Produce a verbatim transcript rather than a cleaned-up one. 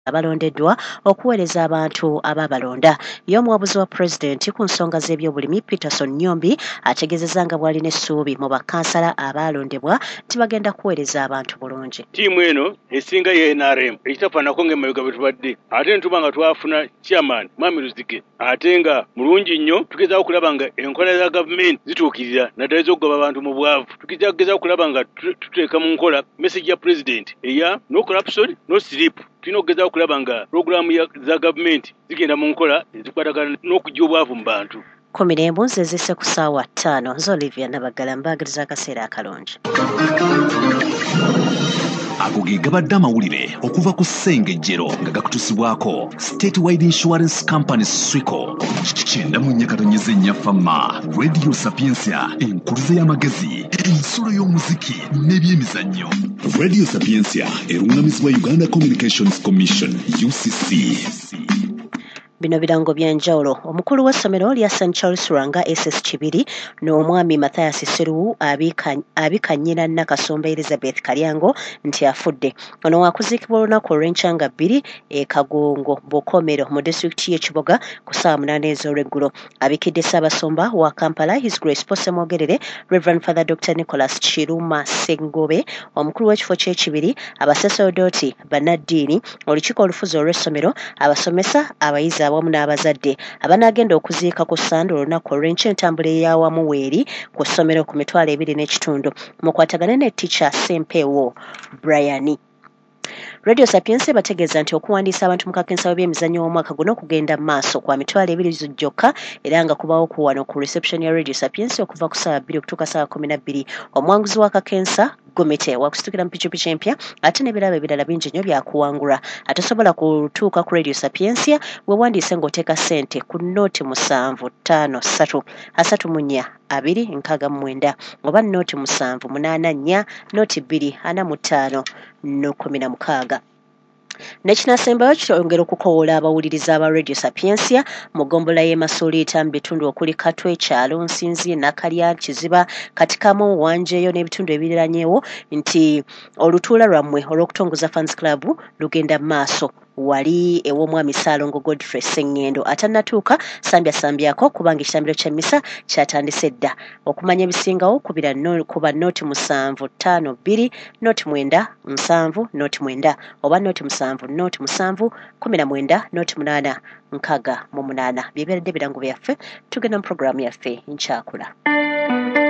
abalondeddwa okuweereza abantu ababalonda. Y'omuwabuzi wa pulezidenti ku nsonga z'ebyobulimi Peterson Nyombi ategeezezza nga bw'alina essuubi mu bakansala abaalondebwa nti bagenda kuweereza abantu bulungi. Ttiimu eno esinga ye N R M ekitafaanako ng'emabega bwe tubadde ate ne tuba nga twafuna chairman Mwami Luzige ate nga mulungi nnyo tugezaako okulaba nga enkola za gavumenti zituukirira naddala ez'okugoba abantu mu bwavu. Tugezaako okulaba nga tuteeka mu nkola message ya pulezidenti eya no corruption no sleep. Tulina okugezaako okulaba nga pulogulaamu za gavumenti zigenda mu nkola ezikwatagana n'okuggya obwavu mu bantu. Ku mirembe nze zisse ku ssaawa ttaano nze Olivia Nabagala mbaagiriza akaseera akalungi. Ago ge gabadde amawulire okuva ku ssengejjero nga gakutusibwako State Wide Insurance Company Swico kyenda mu nnyakatonnyeze nnyafamma Radio Sapiensia enkuluze y'amagezi ensulo y'omuziki n'ebyemizannyo. Radio Sapiensia erungamizibwa Uganda Communications Commission U C C. Bino birango byanjawulo. Omukulu w'essomero lya Saint Charles Lwanga S S Kibiri n'omwami Mathias Seruwu abikannyira Nakasumba Elizabeth Kalyango nti afudde. Ono waakuziikibwa olunaku olw'enkyanga bbiri e Kagongo Bukomero mu disitulikiti y'e Kiboga ku ssaawa munaana ez'olweggulo. Abikidde Ssaabasumba wa Kampala His Grace Pose Mwogerere, Reverend Father Doctor Nicholas Kiruma Ssengobe, omukulu w'ekifo ky'ekibiri, abasaserodoti, bannaddiini, olukiiko olufuzi olw'essomero, abasomesa, abayizi awamu n'abazadde abanaagenda okuziika ku ssande olunaku olw'enkya entambula ey'awamu weeri ku ssomero ku mitwalo ebiri n'ekitundu. Mukwatagane ne Teacher Sempewo Brian. Radio Sapiensia bategeeza nti okuwandiisa abantu mu kakensa by'emizannyo w'omwaka guno kugenda mu maaso kwa mitwalo ebiri gyokka era nga kubawo ku wano ku reception ya Radio Sapiensia okuva ku ssaawa bbiri okutuuka ssaawa kumi na bbiri. Omuwanguzi w'akakensa Gomete wakusitukira mu pikipiki empya ate n'ebirabo ebirala bingi nnyo byakuwangula. Atasobola kutuuka ku Radio Sapiensia we wandiise ng'oteeka ssente ku nooti musanvu ttaano ssatu asatu mu nnya abiri nkaaga mu mwenda oba nooti musanvu munaana nnya nooti bbiri ana mu ttaano n'kkumi na mukaaga. Nekinasembayo kyongera okukowola abawuliriza aba Radio Sapiensia mu ggombolola y'e Masuuliita mu bitundu okuli Katwe, Kyalo, Nsinzi, Nakalya, Kiziba, Katikamu, Wanjeyo n'ebitundu ebiranyeewo nti olutuula lwammwe olw'okutongoza Fans Club lugenda mu maaso. Wali ew'omwami Ssaalongo Godfrey Sseŋŋendo atannatuuka sambyasambyako kubanga ekitambiro ky'emmisa kyatandise dda. Okumanya ebisingawo kubira no, kuba nooti musanvu ttaano bbiri nooti mwenda musanvu nooti mwenda oba nooti musanvu nooti musanvu kumi na mwenda nooti munaana nkaaga mu munaana. Byebeeredde ebirango byaffe tugenda mu puroguraamu yaffe nkyakula.